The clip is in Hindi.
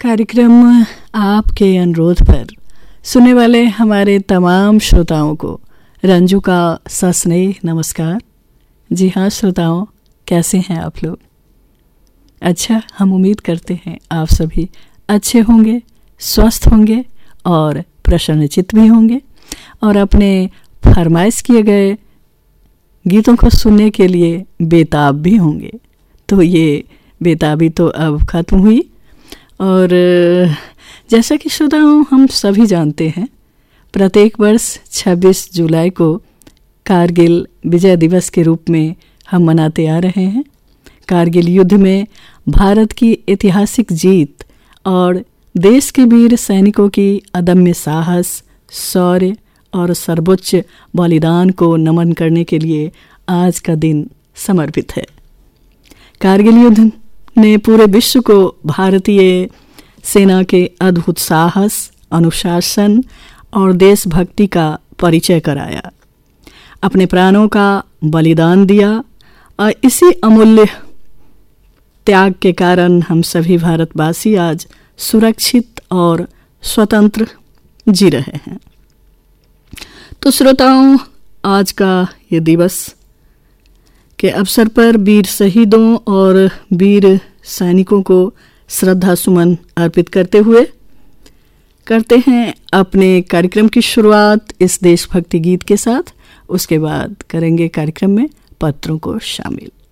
कार्यक्रम आपके अनुरोध पर सुनने वाले हमारे तमाम श्रोताओं को रंजू का सस्नेह नमस्कार। जी हाँ श्रोताओं, कैसे हैं आप लोग? अच्छा, हम उम्मीद करते हैं आप सभी अच्छे होंगे, स्वस्थ होंगे और प्रसन्नचित्त भी होंगे और अपने फरमाइश किए गए गीतों को सुनने के लिए बेताब भी होंगे। तो ये बेताबी तो अब ख़त्म हुई और जैसा कि श्रोताओं हम सभी जानते हैं, प्रत्येक वर्ष 26 जुलाई को कारगिल विजय दिवस के रूप में हम मनाते आ रहे हैं। कारगिल युद्ध में भारत की ऐतिहासिक जीत और देश के वीर सैनिकों की अदम्य साहस, शौर्य और सर्वोच्च बलिदान को नमन करने के लिए आज का दिन समर्पित है। कारगिल युद्ध ने पूरे विश्व को भारतीय सेना के अद्भुत साहस, अनुशासन और देशभक्ति का परिचय कराया, अपने प्राणों का बलिदान दिया और इसी अमूल्य त्याग के कारण हम सभी भारतवासी आज सुरक्षित और स्वतंत्र जी रहे हैं। तो श्रोताओं, आज का ये दिवस के अवसर पर वीर शहीदों और वीर सैनिकों को श्रद्धा सुमन अर्पित करते हुए करते हैं अपने कार्यक्रम की शुरुआत इस देशभक्ति गीत के साथ। उसके बाद करेंगे कार्यक्रम में पत्रों को शामिल।